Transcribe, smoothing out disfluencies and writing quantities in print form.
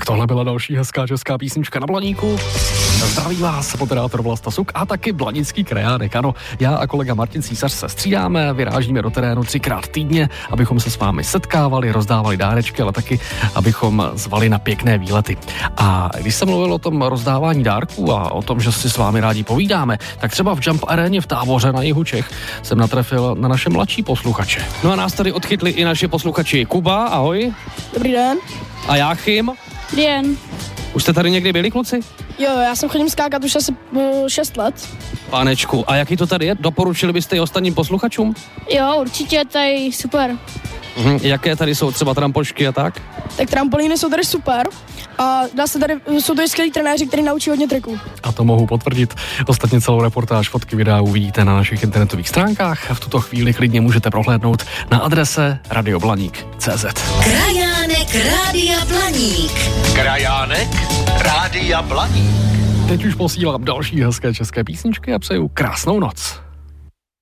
tohle byla další hezká česká písnička na Blaníku. Zdraví vás moderátor Vlasta Suk a taky blanický krajánek. Ano, já a kolega Martin Císař se střídáme, vyrážíme do terénu 3krát týdně, abychom se s vámi setkávali, rozdávali dárečky, ale taky abychom zvali na pěkné výlety. A když jsem mluvil o tom rozdávání dárků a o tom, že si s vámi rádi povídáme, tak třeba v Jump Aréně v Táboře na jihu Čech jsem natrefil na naše mladší posluchače. No a nás tady odchytli i naši posluchači. Kuba, ahoj. Dobrý den. A Jáchym. Dobrý den. Už jste tady někdy byli, kluci? Jo, já jsem chodím skákat už asi 6 let. Pánečku, a jaký to tady je? Doporučili byste i ostatním posluchačům? Jo, určitě, tady super. Jaké tady jsou třeba trampošky a tak? Tak trampolíny jsou tady super a jsou tady skvělí trenéři, kteří naučí hodně triků. A to mohu potvrdit. Ostatně celou reportáž, fotky, videa uvidíte na našich internetových stránkách. V tuto chvíli klidně můžete prohlédnout na adrese radioblaník.cz. Krajánek Rádia Blaník. Krajánek Rádia Blaník. Teď už posílám další hezké české písničky a přeju krásnou noc.